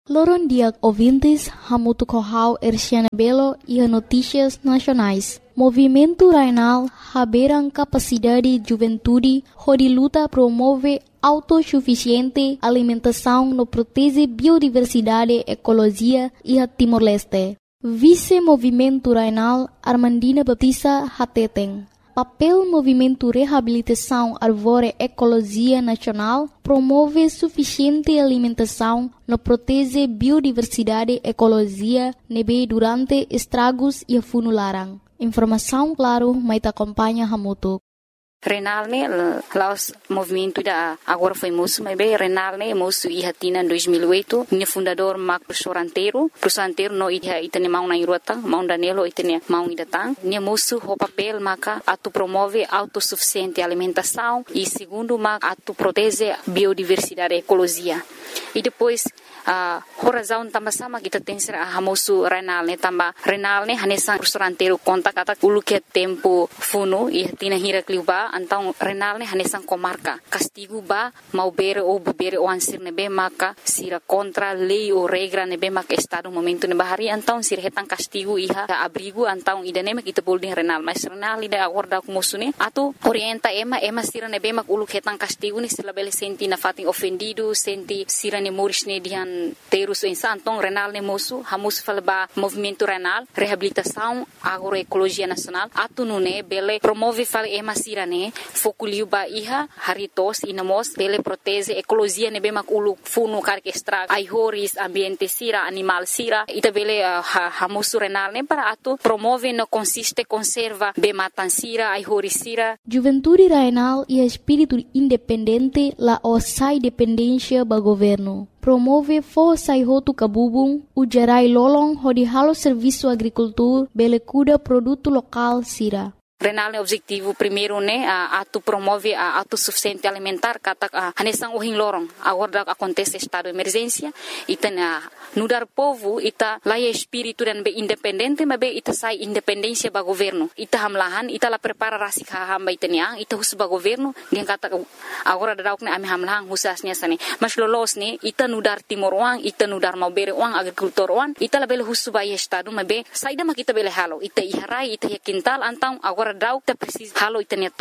Loron dia ouvintes, Hamutu Kohau Erciana Belo e Notícias Nacionais. Movimento Rainal haberam capacidade juventude, onde luta promove autossuficiente alimentação no protege biodiversidade, ecologia e a Timor-Leste. Vice-Movimento Rainal Armandina Batista Hateteng. Papel Movimento Reabilitação Árvore Ecologia Nacional promove suficiente alimentação no protege biodiversidade ecologia nebe durante estragos e funularan. Informação claro, mas acompanha Hamutu. Renal laos movimento da agora foi moço, mas bem Renal moço e hatina em 2008, minha fundador Marco professor anteiro no itane mão na irota, mão danelo itane mão idatang, minha moço o papel maca atu promove autossuficiente alimentação e segundo maca atu protege biodiversidade ecologia. E depois a razão também sama kita tem ser a moço Renal também Renal hanesang professor anteiro conta kata ulu que tempo funo e hatina hira kliuba então Renal hanesang comarca castigo ba mau bere ou bebere o ansir nebe maka sira contra lei ou regra nebe maka estado momento nebe hari então sira hetang castigo iha abrigo então idane kita bolding Renal mas Renal ida agora ku musune atu orienta ema sira nebe mak ulu hetang castigo ni sila bele senti na fating ofendido senti sira ne moris ne dihan terus então Renal ne moço hamus falba movimento Renal reabilitação agroecologia nacional atu nune bele promove fala ema sira ne foculiu ba iha haritos inamos bele protege ecologia nebe mak ulu funu kar que estraga ai horis ambiente sira animal sira ita bele hamus Renal ne para atu promove no consiste conserva be matan sira ai horis sira Juventude Renal e espírito independente la osai dependência ba governo promove força e roto cabubung o gerai lolong hodi halo serviço agricultor bele cuida produto local sira. Renal objetivo primeiro né atu promove a autossuficiente alimentar kata hanesang uhing lorong agora acontece estado de emergência ita nudar povo ita laia espírito dan be independente mas be ita sai independência ba governo ita hamlahan ita la prepara rasik hamba itania ita hus ba governo dia kata agora dauk ne ami hamlahan husasnya sane mas lolos ne ita nudar timor uang ita nudar mau bere uang agrikultor uang ita la bele hus ba estado mas be saida ma kita bele halo ita iharai ita kintal antang agora dauk ta precisa halo itania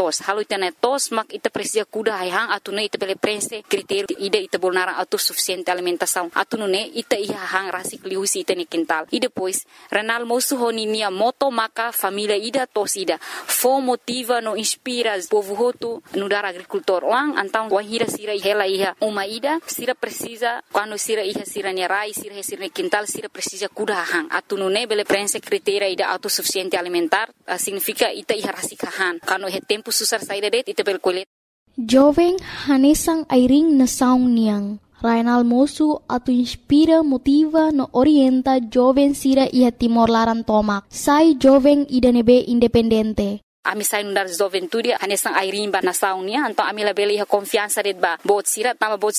tos mak ita precisa kuda hang atune ita bele prense critério ida ita bolnara autossuficiente alimentação atune ita hang rasik liusi itani quintal e depois Renal moço honinia moto maka família ida tosida fo motiva no inspira povo roto no dar agricultor uang antang wahira sira hela iha uma ida sira precisa quando sira iha sira nerai sira quintal sira precisa kuda hang atunune bele prense critério ida autossuficiente alimentar significa ita iha rasik hang quando he tempo susar saída det ita bel colet jovem hanesang airing na saung niang Rainal moço atu inspira, motiva, no orienta jovem sira ia Timor Laran tomak. Sai jovem ida nebe independente. Ami sai nundar juventude hanesang airimba na saunia então ami la bele confiança det ba bot sira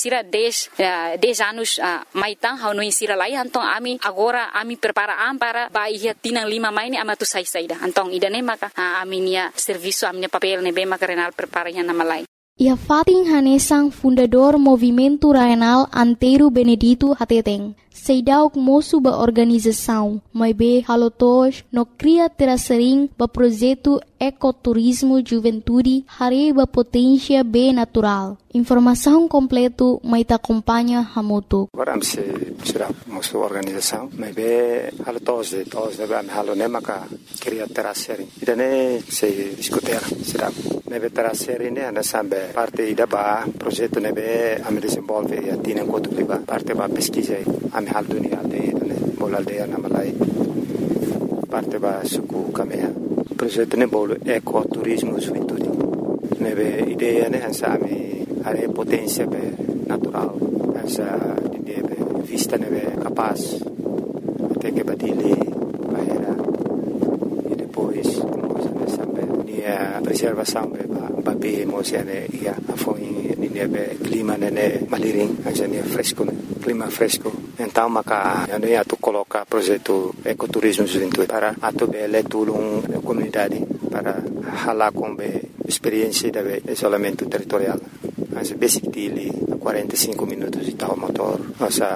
10 anos maitang hau sira lai então ami agora ami prepara para ba ia tinang 5 mai ni ama tu sai saida então ida ne maka ami nia serviço ami papel ne be maka Renal prepara ya nama lai. Ia fating hanesang fundador Movimento Rainal Anteiro Benedito Hateteng. Seidauk moço ba organização, mas be halotos no cria terasering ba projeto ecoturismo juventude hari ba potência be natural. Informação completo mai ta acompanha Hamutu. Agora se será moço organização, mas be halotos de ba halo nemaka cria terasering. Idane se discutir será nebe terasering ne ana sambe parte ida ba projeto nebe am desenvolve ya tienen kotu ba parte ba pesquisa am hal dunia aldeia bol aldeia na malai parte ba suku kamea projeto ne bol ecoturismo juventude nebe ideia ne hansa ami are potência be natural hansa nebe vista nebe capaz até que badile bahera e depois sambe nia preservação be ba be mosiane ia foi nebe clima ne maliring hansa ne fresco clima fresco então maka yani atu coloca projeto ecoturismo juventude para atu bele tulung comunidade para hala com experiência de isolamento territorial mas basic dele 45 minutos de tal motor nossa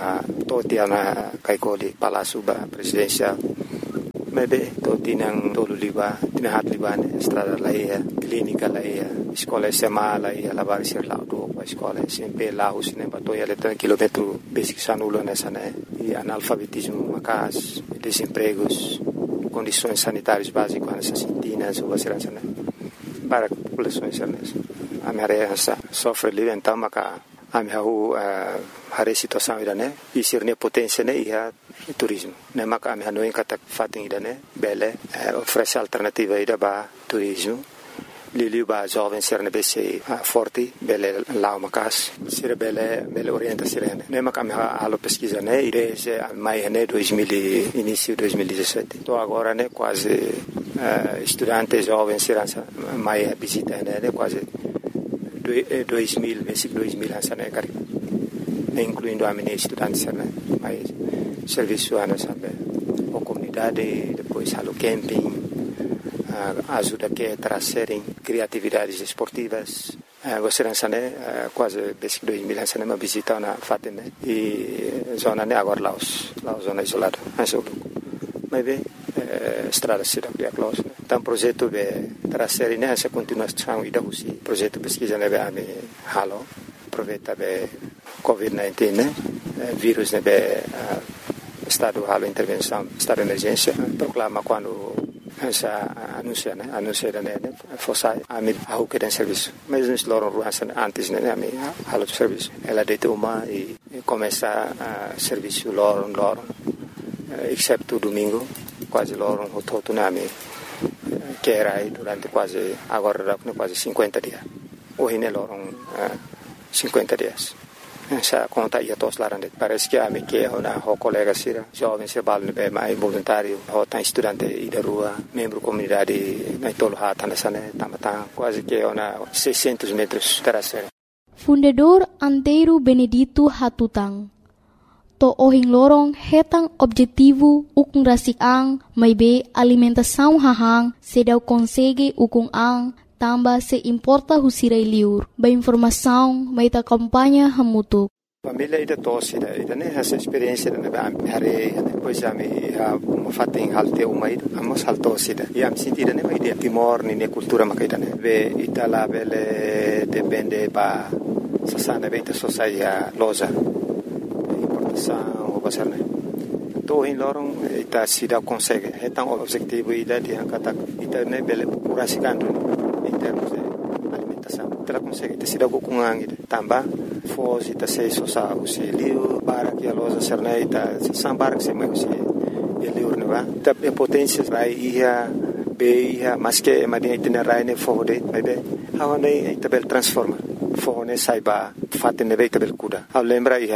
totia na kaikoli Palácio Presidencial. Maybe to tinang tolu liba, tinahat liba ne estrada laia, clínica laia, escola SMA laia, lavar ser lá do escola SMP lá o cinema to ia letra quilômetro basic sanulo nessa né e analfabetismo macas, desempregos, condições sanitárias básicas nessas cintinas ou segurança né para populações nessa. A minha sofre ali então maca a minha hari situação ida né e ser ne potência né ia turismo né maca a minha não encata fatem ida né bele oferece alternativa ida ba turismo Liliu ba jovem ser ne bese forte bele lá macas ser bele orienta ser né maca a minha alo pesquisa né desde mai né 2000 início 2017 então agora né quase estudantes jovens ser mai visita né quase 2000, basic 2000 sana kari, incluindo a minha estudante sana, mais serviço ana sabe, a comunidade, depois halo camping, ajuda que trazerem criatividades esportivas, gostaram sana quase basic 2000 sana uma visita na fatem e zona né agora Laos zona isolada, mas bem estrada se dá close então projeto de trazer nessa continuação e da usi projeto pesquisa nebe ami halo aproveita be COVID-19 né vírus nebe estado halo intervenção estado de emergência proclama quando essa anuncia né fosse ami ao que tem serviço mas nos loram ruas antes né ami halo serviço ela deita uma e começa a serviço loram exceto domingo quase loro un nami che era durante quasi agora quase 50 dias hoje ne loro 50 dias essa conta ia tos larande parece que a me que una colega sira jovem se balne be mai voluntário tá estudante da rua membro comunidade na tolo hata na sana tamata quase que una 600 metros terasera Fundador Antero Benedito Hatutang to ohing lorong hetang objetivo ukung rasik ang may be alimentação hahang se daw consegue ukung ang tamba se importa husiray liur ba informação may ta kampanya hamutuk. Família ida tosse ida né essa experiência da hari depois já me fatem halte uma ida amos haltosse ida e am sentida né uma ideia Timor ne cultura makaida né ve itala bele depende ba sasana beta sociedade loja o basarne to in lorong ita sida consegue hetang objetivo ida di angkata ita ne bele kurasikan in termos de alimentação ita consegue ita sida kukungang ida tamba fos ita sei sosa usi liu barak ya loza serne ita sambarak se mai usi liur ne va ita potência rai ia be ia maske madia ita rai ne fode bebe hawane ita bel transforma fone saiba fatte ne veta bel kuda a lembra ia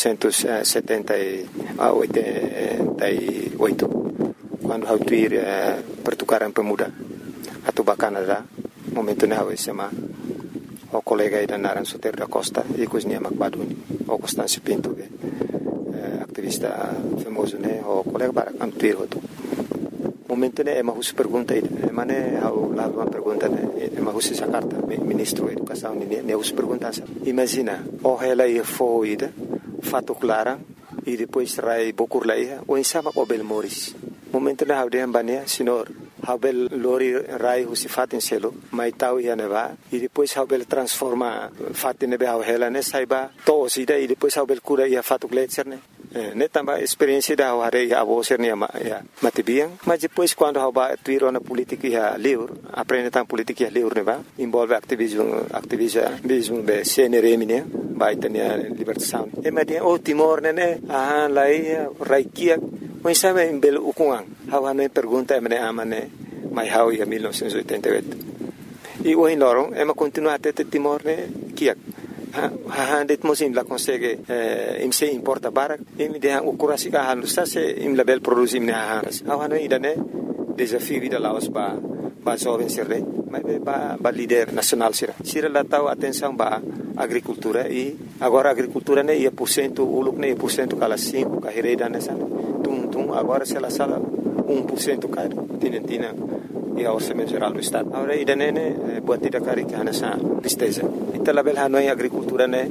1978 quando hau tuir pertukaran pemuda atau Canada momento ne hau sema o colega ida naran Soter da Costa e cozinha Macbaduni o Constâncio Pinto activista famoso ne o colega para cantuir hoto momento ne ema hus pergunta ida mane hau la uma pergunta ne ema hus essa carta ministro da educação ne hus pergunta imagina o ela ia foida fato clara e depois rai bokur laia o insama o bel moris momento ne hau de ambania senhor hau bel lori rai hus fatin selo mai tau ia neva e depois hau bel transforma fatin ne hau ela ne saiba to sida e depois hau bel cura ia fato gletser ne tambah experiência da hari a vocer ne ya matibiang mas depois quando hau ba tuiro na política ya liur aprende tam política ya liur ne ba envolve activismo be CNRM ne ba itania libertação e madia o Timor ne lai raikia o sabe em belo ukungang hau ne pergunta me amane mai hau ya 1988 e o inorong ema continua até Timor ne kiak det mosim la consegue imse importa barak im de o kurasi ka halu sa se im label produzi im ne haras hanu idane desafio vida laos ba jovem sirre ba líder nacional sira la tau atenção ba agricultura e agora agricultura ne ia porcento uluk ne porcento kala 5 ka hireda ne san tum agora se la sala 1% cai tinentina e a orçamento geral do estado agora idane ne buat tidak kari ka nasa tristeza ita label hanoi agricultura ne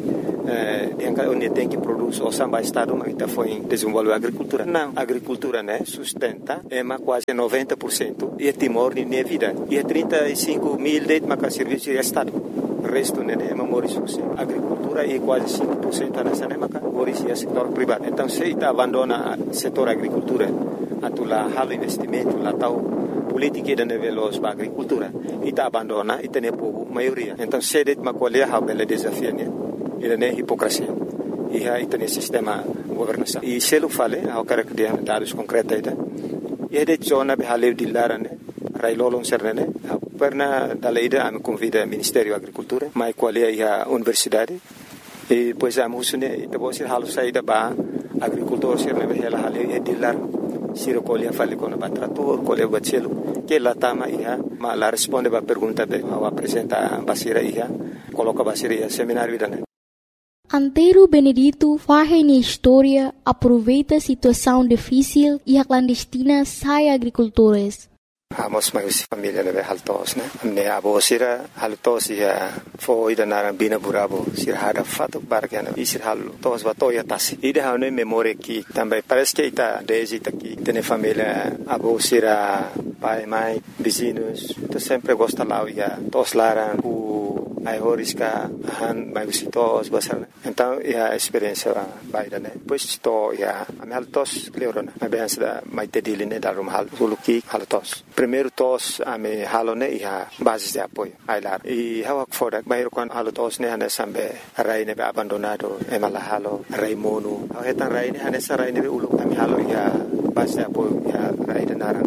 onde tem que produzir o samba estado, mas ainda foi desenvolver a agricultura. Não, a agricultura, né, sustenta quase 90% e Timor nem vida. E 35 mil de serviço de estado. O resto né, é memória a agricultura e quase 5% nessa né, é setor privado. Então, se está abandona o setor agricultura, atula halo investimento, lá tal política de veloz para a agricultura, e está abandona e tem povo maioria. Então, se det macolher a bela desafio né, e é hipocrisia. E aí tem sistema governação. E se ele fala, eu quero que dê dados concretos e de zona be haleu di larane rai lolong sernene perna dalaida am convida Ministério da Agricultura mai qualia ia universidade e pois am husune ita bosir halu saida ba agricultor serne be hela haleu e di lar siro qualia fali con batrator qualia bacelo que la tama ia ma la risponde ba pergunta be ao apresenta basira ia coloca basira ia seminário dane. Antero Benedito faz na história, aproveita a situação difícil e a clandestina sai agricultores. Amos mais família leve haltos, né? Amne abo sira haltos ia foi da nara bina burabo sira hada fato bargana e sira haltos batoia tasi. Ida hane memória que também parece que ita desde aqui tem família abo sira pai mãe vizinhos, tu sempre gosta lá ia tos laran ai horisca han mai visitos basar então a experiência baida né pois to a haltos leurona a bença da mai tediline da rum hal suluki haltos primeiro tos a me halone a bases de apoio ai lar e hawa foda bairo quan haltos ne hane sambe rai ne abandonado e mala halo rai mono hetan rai ne hane sarai ne ulu ami halo a base de apoio a rai de naran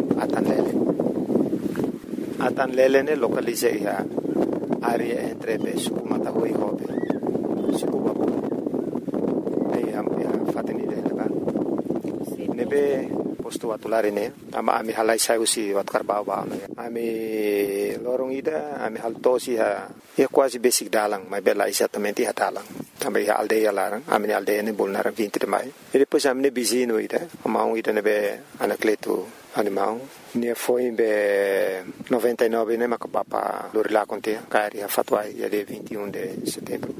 atan lele ne localize área entre suku mataho e hobe suku babu e am fateni de leba nebe posto atulare ne ama ami halai sai usi wat karbau ba ami lorong ida ami haltosi ha quase basic dalang mai bela exatamente ha dalang também a aldeia larang ami aldeia ne bolnar 20 de maio e depois ami ne bizino ida amau ida nebe anacleto animal ne foi em 99 né mas papa Lorila contea cari a fatwai dia 21 de setembro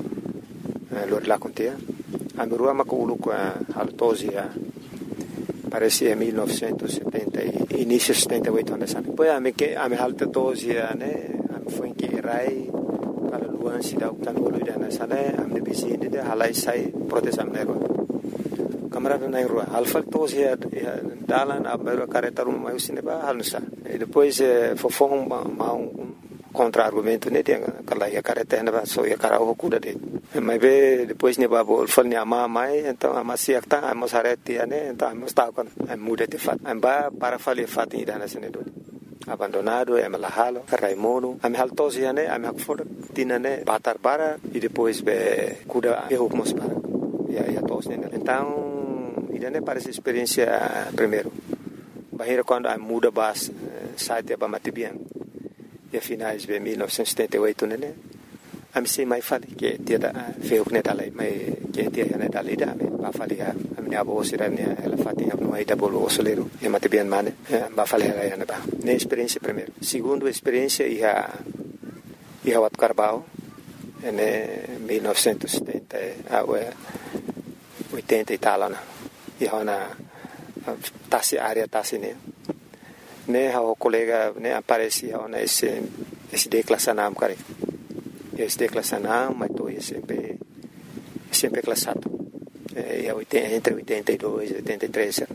Lorila contea a mirua maculu com altosia parece 1970 início 78 anos depois a me alta tosia né foi que rai para luan sida utanolo dana sana am de bizine de halai sai protesam nego camarada na rua alfa tosia dalan abero caretarum mai usine ba halsa e depois fofong contra-argumento né tem aquela ia careta ba so ia cara o cuda de mas depois ne babo fal ne ama mai então ama siakta amos areti né então amos ta con muda de fat amba para fali fat ida na sene do abandonado e malahalo raimono am haltosia né am hakfor tinane batar para e depois be cuda e hukmos para ia tos né então idane parece experiência primeiro bahira quando a muda bas site ba matibian e finais de 1978 né a me sei mai fali que dia da feu né dalai mai que dia né dalai da ba fali a minha avó sira né ela fatia no aí da bolo osoleiro e matibian mane ba fali ela né ba né experiência primeiro segundo experiência ia wat Carbau né 1970 a 80 e tal né e hona tasi área tasi ne ha colega ne aparece hona esse declassanam kare esse declassanam mas to sempre classado e entre 82 e 83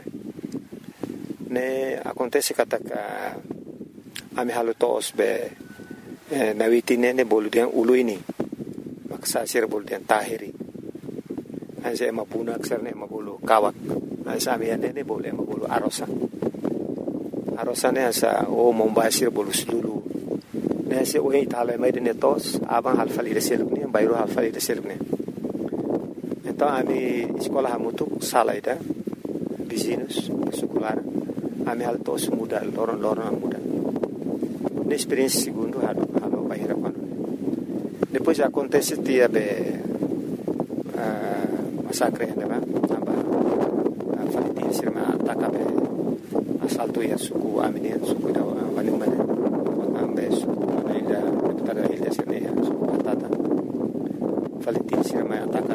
ne acontece que a me halo tos be na witine ne boludian uluini maksa sir boludian tahiri anse mapuna aksar ne mabulu kawak ansa me ne bolu mabulu arosa ne asa o mombasir bolu sulu ne se o itala mai de tos aban halfali de selukni bayro halfali de selukni então a mi escola hamutu sala ida vizinhos secular a mi altos muda loron muda ne experiência segundo halo bayra quando depois acontece dia be massacre né ba falitin sirma atakabe assalto ya suku amine suku da wani mana ambe suku ida tada ida sene suku patata falitin sirma ataka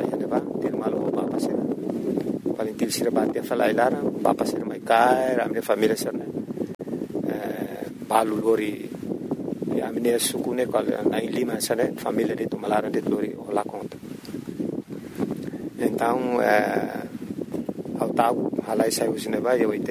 Valentil Sirabati falai lara bapa sir mai kai ramne família sir né balu lori a menina sukune qual na Lima sane família de Tumalara de lori lá conta então ao tago halai saiu cinema eu